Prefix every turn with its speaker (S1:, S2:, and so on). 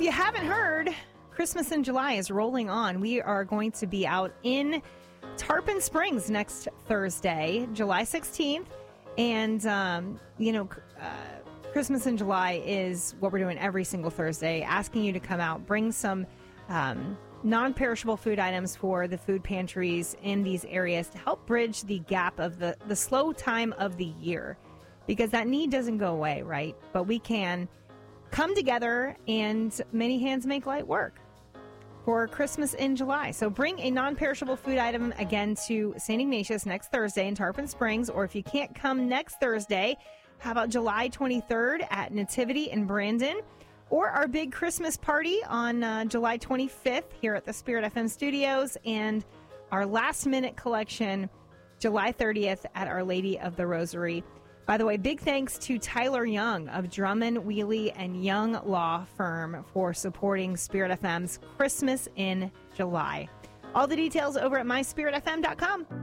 S1: if you haven't heard, Christmas in July is rolling on. We are going to be out in Tarpon Springs next Thursday, July 16th. And, Christmas in July is what we're doing every single Thursday, asking you to come out, bring some non-perishable food items for the food pantries in these areas to help bridge the gap of the slow time of the year, because that need doesn't go away, right? But we can come together and many hands make light work for Christmas in July. So bring a non-perishable food item again to St. Ignatius next Thursday in Tarpon Springs, or if you can't come next Thursday, how about July 23rd at Nativity in Brandon? Or our big Christmas party on July 25th here at the Spirit FM studios, and our last minute collection July 30th at Our Lady of the Rosary. By the way, big thanks to Tyler Young of Drummond, Wheely and Young Law Firm for supporting Spirit FM's Christmas in July. All the details over at myspiritfm.com.